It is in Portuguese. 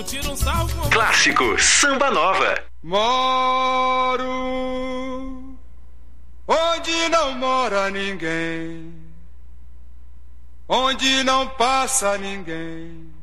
Clássico Samba Nova. Moro onde não mora ninguém, onde não passa ninguém.